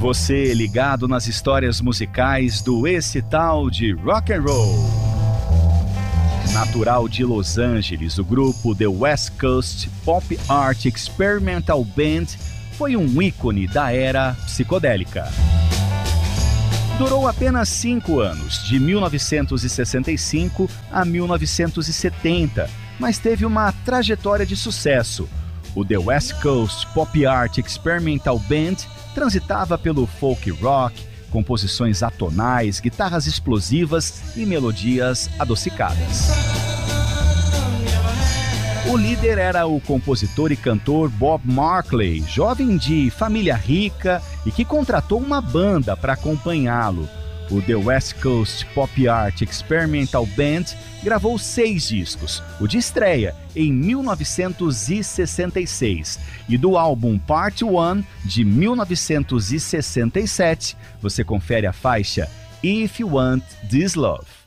Você ligado nas histórias musicais do esse tal de rock and roll. Natural de Los Angeles, o grupo The West Coast Pop Art Experimental Band foi um ícone da era psicodélica. Durou apenas 5 anos, de 1965 a 1970, mas teve uma trajetória de sucesso. O The West Coast Pop Art Experimental Band transitava pelo folk rock, composições atonais, guitarras explosivas e melodias adocicadas. O líder era o compositor e cantor Bob Marley, jovem de família rica e que contratou uma banda para acompanhá-lo. O The West Coast Pop Art Experimental Band gravou 6 discos, o de estreia em 1966, e do álbum Part 1 de 1967, você confere a faixa If You Want This Love.